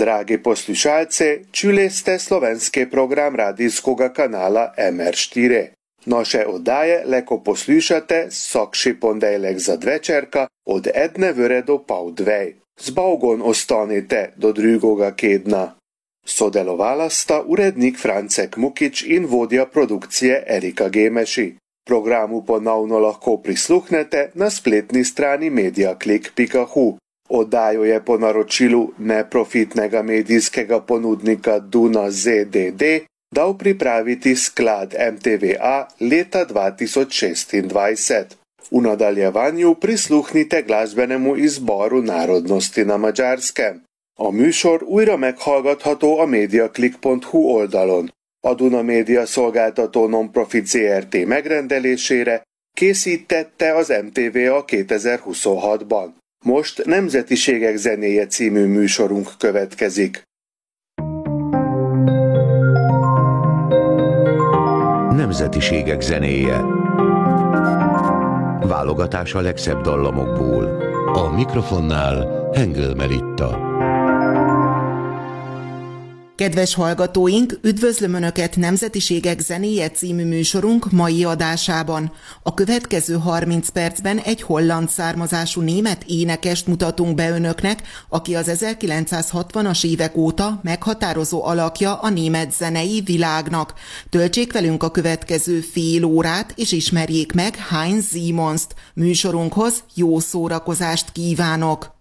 Dragi poslušalci, čuli ste slovenski program radijskega kanala MR4. Naše oddaje lahko poslušate vsakši ponedeljek zvečerka od 1 do pol 2. Z Bogom ostanite do drugega kedna. Sodelovala sta urednik Francek Mukič in vodja produkcije Erika Gemeši. Programu ponovno lahko prisluhnete na spletni strani mediaklik.hu. Oddajo je po naročilu neprofitnega medijskega ponudnika Duna ZDD dal pripraviti sklad MTVA leta 2026. V nadaljevanju prisluhnite glasbenemu izboru narodnosti na Magyarskem. A műsor újra meghallgatható a mediaklik.hu oldalon. A Duna Média szolgáltató non-profit ZRT megrendelésére készítette az MTVA 2026-ban. Most Nemzetiségek zenéje című műsorunk következik. Nemzetiségek zenéje. Válogatás a legszebb dallamokból. A mikrofonnál Hengel Melitta. Kedves hallgatóink, üdvözlöm Önöket Nemzetiségek zenéje című műsorunk mai adásában. A következő 30 percben egy holland származású német énekest mutatunk be Önöknek, aki az 1960-as évek óta meghatározó alakja a német zenei világnak. Töltsék velünk a következő fél órát, és ismerjék meg Heinz Simonst. Műsorunkhoz jó szórakozást kívánok!